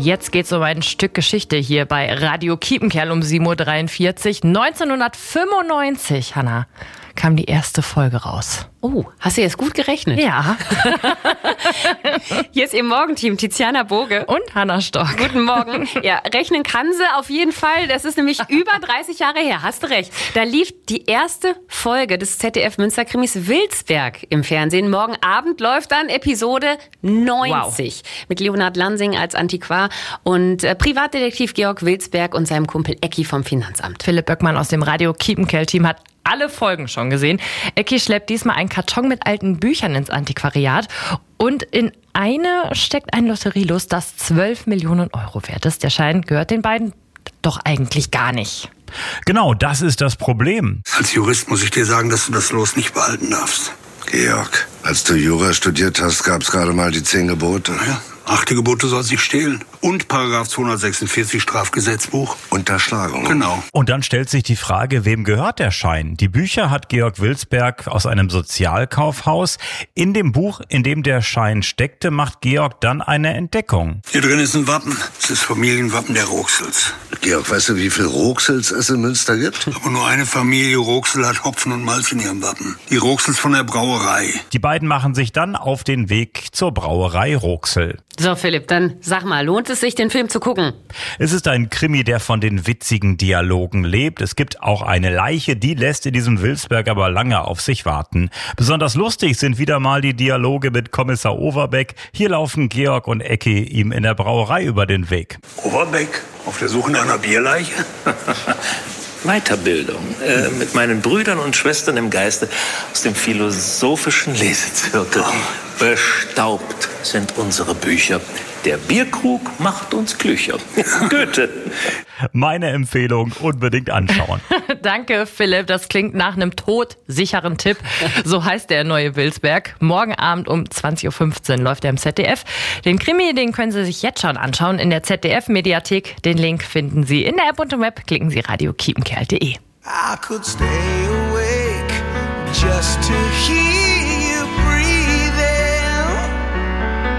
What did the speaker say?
Jetzt geht's um ein Stück Geschichte hier bei Radio Kiepenkerl um 7.43 Uhr. 1995, Hanna, kam die erste Folge raus. Oh, hast du jetzt gut gerechnet? Ja. Hier ist Ihr Morgenteam, Tiziana Boge. Und Hanna Stork. Guten Morgen. Ja, rechnen kann sie auf jeden Fall. Das ist nämlich über 30 Jahre her. Hast du recht. Da lief die erste Folge des ZDF-Münsterkrimis Wilsberg im Fernsehen. Morgen Abend läuft dann Episode 90. Wow. Mit Leonhard Lansing als Antiquar und Privatdetektiv Georg Wilsberg und seinem Kumpel Ecki vom Finanzamt. Philipp Böckmann aus dem Radio Kiepenkerl-Team hat alle Folgen schon gesehen. Ecki schleppt diesmal einen Karton mit alten Büchern ins Antiquariat und in eine steckt ein Lotterielos, das 12 Millionen Euro wert ist. Der Schein gehört den beiden doch eigentlich gar nicht. Genau, das ist das Problem. Als Jurist muss ich dir sagen, dass du das Los nicht behalten darfst. Georg, als du Jura studiert hast, gab's gerade mal die 10 Gebote. Ja. 8. Gebote sollst nicht stehlen. Und Paragraph 246 Strafgesetzbuch. Unterschlagung. Genau. Und dann stellt sich die Frage, wem gehört der Schein? Die Bücher hat Georg Wilsberg aus einem Sozialkaufhaus. In dem Buch, in dem der Schein steckte, macht Georg dann eine Entdeckung. Hier drin ist ein Wappen. Das ist das Familienwappen der Roxels. Georg, weißt du, wie viel Roxels es in Münster gibt? Aber nur eine Familie Roxel hat Hopfen und Malz in ihrem Wappen. Die Roxels von der Brauerei. Die beiden machen sich dann auf den Weg zur Brauerei Roxel. So, Philipp, dann sag mal, lohnt es sich, den Film zu gucken? Es ist ein Krimi, der von den witzigen Dialogen lebt. Es gibt auch eine Leiche, die lässt in diesem Wilsberg aber lange auf sich warten. Besonders lustig sind wieder mal die Dialoge mit Kommissar Overbeck. Hier laufen Georg und Ecki ihm in der Brauerei über den Weg. Overbeck, auf der Suche nach einer Bierleiche? Weiterbildung mit meinen Brüdern und Schwestern im Geiste aus dem philosophischen Lesezirkel. Bestaubt sind unsere Bücher. Der Bierkrug macht uns klücher. Goethe. Meine Empfehlung, unbedingt anschauen. Danke, Philipp. Das klingt nach einem todsicheren Tipp. So heißt der neue Wilsberg. Morgen Abend um 20.15 Uhr läuft er im ZDF. Den Krimi, den können Sie sich jetzt schon anschauen in der ZDF-Mediathek. Den Link finden Sie in der App und im Web. Klicken Sie radiokiepenkerl.de. I could stay awake just to hear